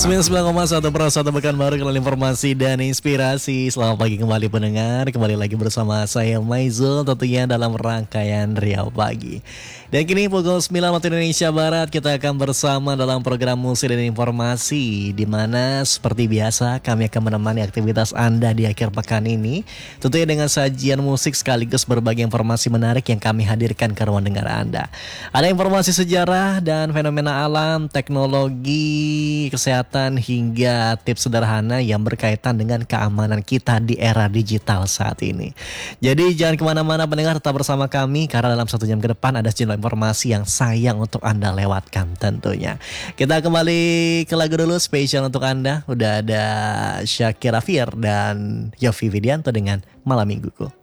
99,1 Pekan Baru, kalian informasi dan inspirasi. Selamat pagi kembali pendengar. Kembali lagi bersama saya Maizul, tentunya dalam rangkaian Riau Pagi. Dan kini pukul 9 waktu Indonesia Barat, kita akan bersama dalam program Musik dan Informasi, di mana seperti biasa kami akan menemani aktivitas Anda di akhir pekan ini, tentunya dengan sajian musik sekaligus berbagai informasi menarik yang kami hadirkan ke ruang dengar Anda. Ada informasi sejarah dan fenomena alam, teknologi, kesehatan, hingga tips sederhana yang berkaitan dengan keamanan kita di era digital saat ini. Jadi jangan kemana-mana pendengar, tetap bersama kami karena dalam 1 jam ke depan ada sejumlah informasi yang sayang untuk Anda lewatkan tentunya. Kita kembali ke lagu dulu spesial untuk Anda. Udah ada Shakira Fir dan Yovie Widianto dengan Malam Mingguku.